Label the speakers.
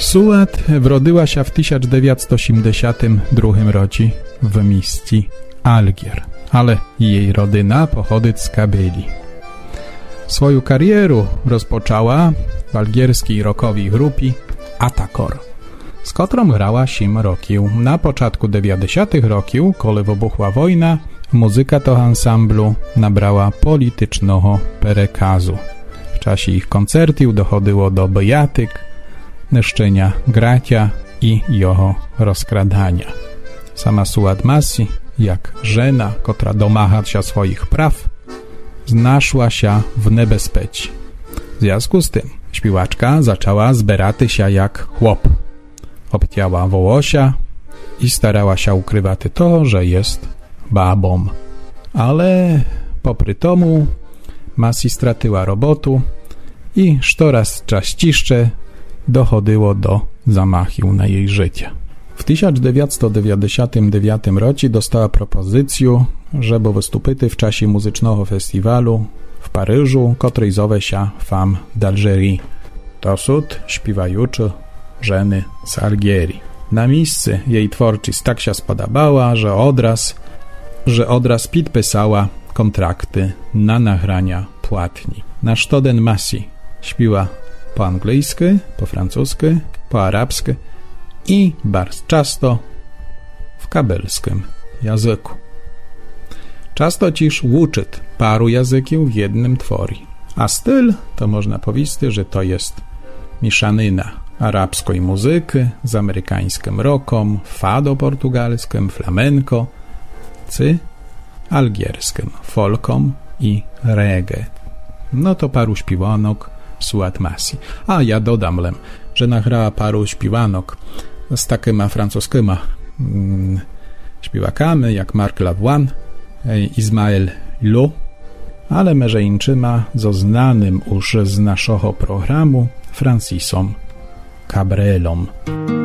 Speaker 1: Suat wrodyła się w 1982 roku w mieście Algier, ale jej rodyna pochodzi z Kabyli. Swoją karierę rozpoczęła w algierskiej rockowej grupie Atakor, z którą grała 7 roków. Na początku 90. roków, kiedy wybuchła wojna, muzyka toho ansamblu nabrała politycznego perekazu. W czasie ich koncertów dochodziło do bijatyk, niszczenia gracia i jego rozkradania. Sama Suat Masih, jak żena, która domaga się swoich praw, znaszła się w niebezpieczeństwie. W związku z tym śpiewaczka zaczęła zbierać się jak chłop. Obcięła wołosia i starała się ukrywać to, że jest babą. Ale popry tomu Masih straciła robotu i coraz częściej dochodziło do zamachu na jej życie. W 1999 roku dostała propozycję, żeby wystąpić w czasie muzycznego festiwalu w Paryżu, który zowie się Femme d'Algérie. To sud śpiewający żeny z Algierii. Na miejscu jej twórczość tak się spodobała, że odraz podpisała kontrakty na nagrania płatni. Na sztoden Masih śpiewa po angielsku, po francusku, po arabsku i bardzo często w kabelskim języku. Często też uczy paru języków w jednym tworze. A styl to można powiedzieć, że to jest mieszanina arabskiej muzyki z amerykańskim rockiem, fado portugalskim, flamenco, czy algierskim folkom i reggae. No to paru śpiewanok Suat Masih. A ja dodam, że nagrała paru śpiewanok z takimi francuskimi śpiewakami jak Marc Lavoine, Ismael Lo, ale mężczyma ze znanym już z naszego programu Francisem Cabrelą.